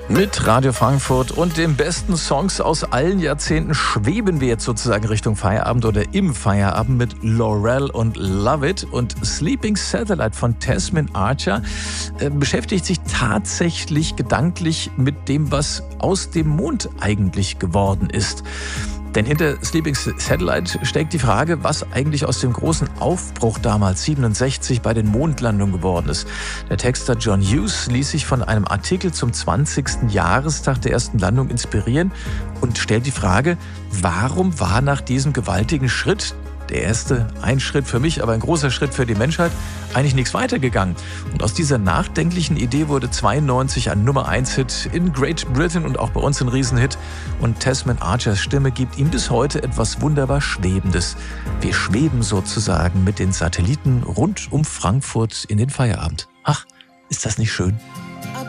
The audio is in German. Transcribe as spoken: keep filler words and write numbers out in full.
Mit Radio Frankfurt und den besten Songs aus allen Jahrzehnten schweben wir jetzt sozusagen Richtung Feierabend oder im Feierabend mit Laurel und Love It. Und Sleeping Satellite von Tasmin Archer äh, beschäftigt sich tatsächlich gedanklich mit dem, was aus dem Mond eigentlich geworden ist. Denn hinter Sleeping Satellite steckt die Frage, was eigentlich aus dem großen Aufbruch damals siebenundsechzig bei den Mondlandungen geworden ist. Der Texter John Hughes ließ sich von einem Artikel zum zwanzigsten Jahrestag der ersten Landung inspirieren und stellt die Frage, warum war nach diesem gewaltigen Schritt, der erste ein Schritt für mich, aber ein großer Schritt für die Menschheit, eigentlich nichts weitergegangen. Und aus dieser nachdenklichen Idee wurde zweiundneunzig ein Nummer eins Hit in Great Britain und auch bei uns ein Riesenhit. Und Tasmin Archers Stimme gibt ihm bis heute etwas wunderbar Schwebendes. Wir schweben sozusagen mit den Satelliten rund um Frankfurt in den Feierabend. Ach, ist das nicht schön?